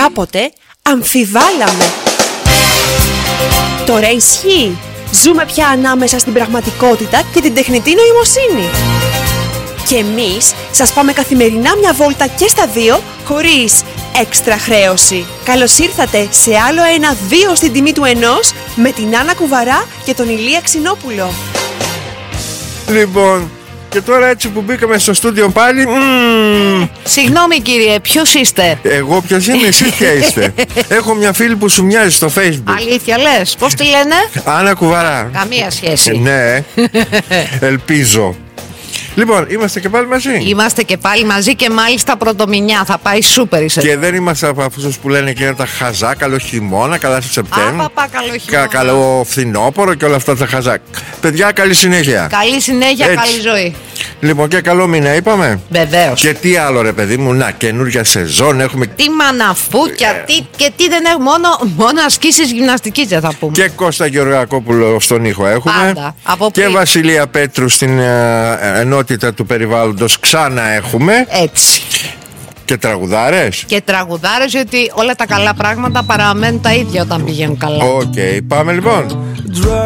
κάποτε αμφιβάλαμε. Τώρα ισχύει. Ζούμε πια ανάμεσα στην πραγματικότητα και την τεχνητή νοημοσύνη. Και εμείς σας πάμε καθημερινά μια βόλτα και στα δύο, χωρίς έξτρα χρέωση. Καλώς ήρθατε σε άλλο ένα 2 στην τιμή του 1 με την Άννα Κουβαρά και τον Ηλία Ξινόπουλο. Λοιπόν, και τώρα έτσι που μπήκαμε στο στούντιο πάλι. Συγγνώμη κύριε, ποιος είστε? Εγώ ποιος είμαι, εσείς ποια είστε? Έχω μια φίλη που σου μοιάζει στο Facebook. Αλήθεια λες, πώς τη λένε? Άννα Κουβαρά. Καμία σχέση. Ναι, ελπίζω. Λοιπόν, είμαστε και πάλι μαζί. Είμαστε και πάλι μαζί και μάλιστα πρωτομηνιά. Θα πάει σούπερ η σεζόν. Και δεν είμαστε από αυτούς που λένε και τα χαζά, καλό χειμώνα, καλά στο Σεπτέμβρη. Απαπα, καλό χειμώνα. Καλό φθινόπωρο και όλα αυτά τα χαζά. Παιδιά, καλή συνέχεια. Καλή συνέχεια, Έτσι. καλή ζωή. Λοιπόν, και καλό μήνα είπαμε. Βεβαίως. Και τι άλλο ρε παιδί μου, να, καινούργια σεζόν έχουμε. Τι μαναφούκια, τι δεν έχουμε. Μόνο ασκήσεις γυμναστικής δεν θα πούμε. Και Κώστα Γεωργακόπουλο στον ήχο έχουμε. Πάντα, από και πριν. Βασιλεία Πέτρου στην ενότητα του περιβάλλοντος ξανά έχουμε. Έτσι. Και τραγουδάρες. Και τραγουδάρες, γιατί όλα τα καλά πράγματα παραμένουν τα ίδια όταν πηγαίνουν καλά. Οκ, πάμε λοιπόν.